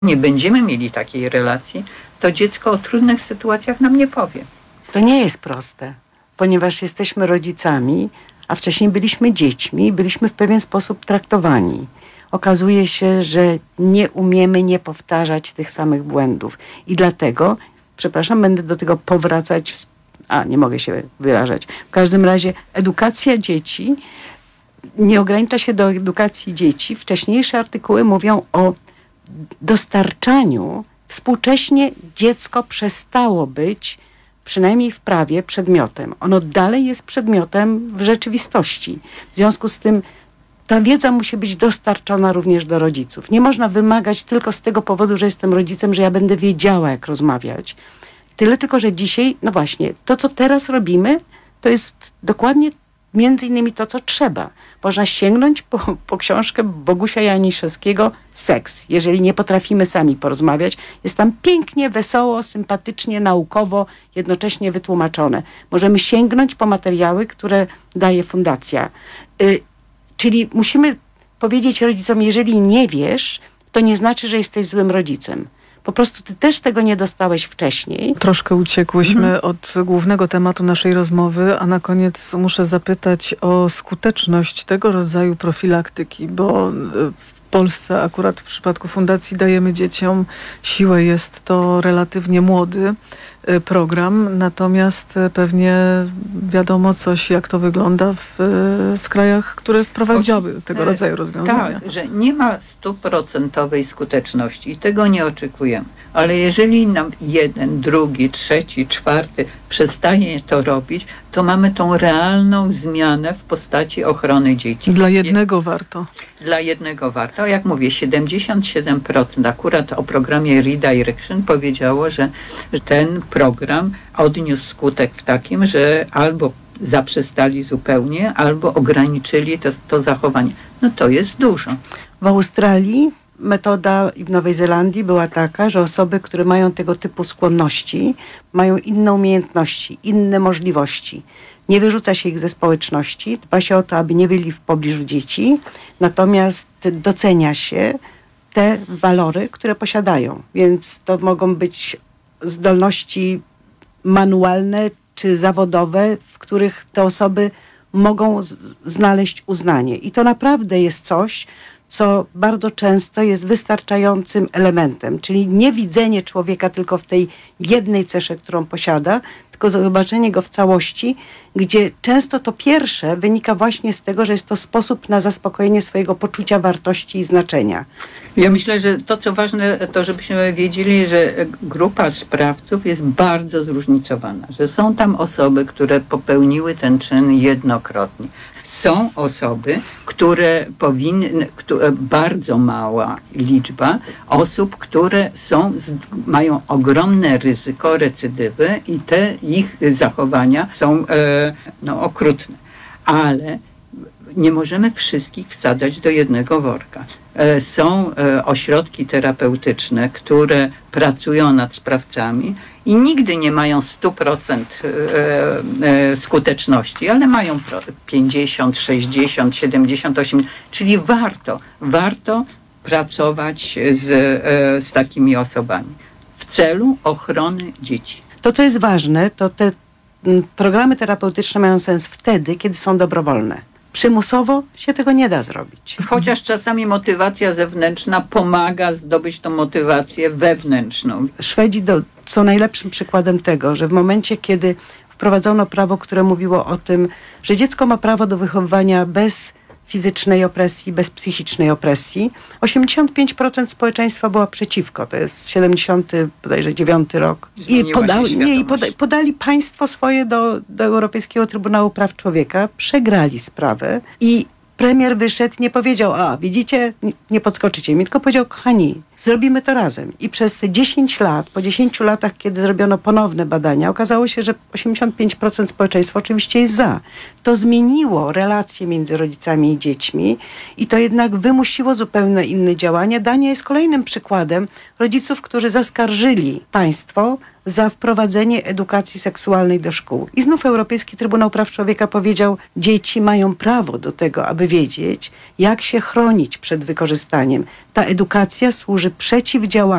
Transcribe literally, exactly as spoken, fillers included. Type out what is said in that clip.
nie będziemy mieli takiej relacji, to dziecko o trudnych sytuacjach nam nie powie. To nie jest proste, ponieważ jesteśmy rodzicami, a wcześniej byliśmy dziećmi, byliśmy w pewien sposób traktowani. Okazuje się, że nie umiemy nie powtarzać tych samych błędów. I dlatego, przepraszam, będę do tego powracać, w, a nie mogę się wyrażać. W każdym razie edukacja dzieci nie ogranicza się do edukacji dzieci. Wcześniejsze artykuły mówią o dostarczaniu. Współcześnie dziecko przestało być, przynajmniej w prawie, przedmiotem. Ono dalej jest przedmiotem w rzeczywistości. W związku z tym ta wiedza musi być dostarczona również do rodziców. Nie można wymagać tylko z tego powodu, że jestem rodzicem, że ja będę wiedziała, jak rozmawiać. Tyle tylko, że dzisiaj, no właśnie, to, co teraz robimy, to jest dokładnie między innymi to, co trzeba. Można sięgnąć po, po książkę Bogusia Janiszewskiego Seks. Jeżeli nie potrafimy sami porozmawiać, jest tam pięknie, wesoło, sympatycznie, naukowo, jednocześnie wytłumaczone. Możemy sięgnąć po materiały, które daje fundacja. Y, czyli musimy powiedzieć rodzicom, jeżeli nie wiesz, to nie znaczy, że jesteś złym rodzicem. Po prostu ty też tego nie dostałeś wcześniej. Troszkę uciekłyśmy mhm. od głównego tematu naszej rozmowy, a na koniec muszę zapytać o skuteczność tego rodzaju profilaktyki, bo w Polsce akurat w przypadku fundacji dajemy dzieciom siłę. Jest to relatywnie młody program, natomiast pewnie wiadomo coś, jak to wygląda w, w krajach, które wprowadziły tego rodzaju rozwiązania. Tak, że nie ma stuprocentowej skuteczności i tego nie oczekujemy. Ale jeżeli nam jeden, drugi, trzeci, czwarty przestaje to robić, to mamy tą realną zmianę w postaci ochrony dzieci. Dla jednego Je- warto. Dla jednego warto. Jak mówię, siedemdziesiąt siedem procent akurat o programie Redirection powiedziało, że ten program odniósł skutek w takim, że albo zaprzestali zupełnie, albo ograniczyli to, to zachowanie. No to jest dużo. W Australii metoda i w Nowej Zelandii była taka, że osoby, które mają tego typu skłonności, mają inne umiejętności, inne możliwości. Nie wyrzuca się ich ze społeczności, dba się o to, aby nie byli w pobliżu dzieci, natomiast docenia się te walory, które posiadają. Więc to mogą być zdolności manualne czy zawodowe, w których te osoby mogą z- znaleźć uznanie. I to naprawdę jest coś, co bardzo często jest wystarczającym elementem, czyli nie widzenie człowieka tylko w tej jednej cesze, którą posiada, tylko zobaczenie go w całości, gdzie często to pierwsze wynika właśnie z tego, że jest to sposób na zaspokojenie swojego poczucia wartości i znaczenia. Ja myślę, że to, co ważne, to żebyśmy wiedzieli, że grupa sprawców jest bardzo zróżnicowana, że są tam osoby, które popełniły ten czyn jednokrotnie. Są osoby, które powinny, które, bardzo mała liczba osób, które są, mają ogromne ryzyko recydywy i te ich zachowania są e, no, okrutne. Ale nie możemy wszystkich wsadzać do jednego worka. E, są e, ośrodki terapeutyczne, które pracują nad sprawcami i nigdy nie mają sto procent skuteczności, ale mają pięćdziesiąt, sześćdziesiąt, siedemdziesiąt, osiemdziesiąt, czyli warto, warto pracować z, z takimi osobami w celu ochrony dzieci. To, co jest ważne, to te m, programy terapeutyczne mają sens wtedy, kiedy są dobrowolne. Przymusowo się tego nie da zrobić. Chociaż czasami motywacja zewnętrzna pomaga zdobyć tą motywację wewnętrzną. Szwedzi do, są najlepszym przykładem tego, że w momencie, kiedy wprowadzono prawo, które mówiło o tym, że dziecko ma prawo do wychowywania bez fizycznej opresji, bez psychicznej opresji, osiemdziesiąt pięć procent społeczeństwa było przeciwko. To jest siedemdziesiąty bodajże dziewiąty rok. I podali, nie, i poda, podali państwo swoje do, do Europejskiego Trybunału Praw Człowieka, przegrali sprawę i premier wyszedł, nie powiedział, a widzicie, nie, nie podskoczycie mi, tylko powiedział, kochani, zrobimy to razem. I przez te dziesięć lat, po dziesięciu latach, kiedy zrobiono ponowne badania, okazało się, że osiemdziesiąt pięć procent społeczeństwa oczywiście jest za. To zmieniło relacje między rodzicami i dziećmi i to jednak wymusiło zupełnie inne działania. Dania jest kolejnym przykładem rodziców, którzy zaskarżyli państwo za wprowadzenie edukacji seksualnej do szkół. I znów Europejski Trybunał Praw Człowieka powiedział, dzieci mają prawo do tego, aby wiedzieć, jak się chronić przed wykorzystaniem. Ta edukacja służy przeciwdziałanie